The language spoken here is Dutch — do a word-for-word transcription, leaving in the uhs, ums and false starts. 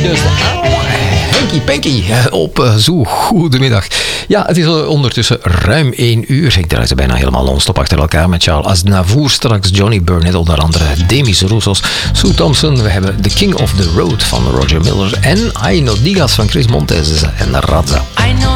dus Henky Panky op uh, Zoo. Goedemiddag. Ja, het is ondertussen ruim één uur. Ik draai ze bijna helemaal non-stop achter elkaar met Charles Aznavour. Straks Johnny Burnett, onder andere Demis Roussos, Sue Thompson. We hebben The King of the Road van Roger Miller en I No Digas van Chris Montez en Radza.